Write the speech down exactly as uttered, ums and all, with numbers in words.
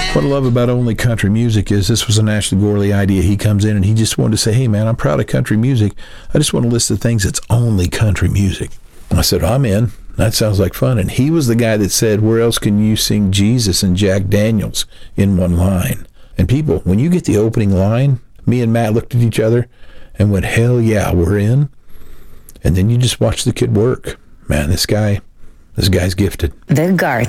What I love about Only Country Music is this was an Ashley Gorley idea. He comes in and he just wanted to say, hey, man, I'm proud of country music. I just want to list the things that's only country music. I said, I'm in. That sounds like fun. And he was the guy that said, where else can you sing Jesus and Jack Daniels in one line? And people, when you get the opening line, me and Matt looked at each other and went, hell yeah, we're in. And then you just watch the kid work. Man, this guy, this guy's gifted. The Garth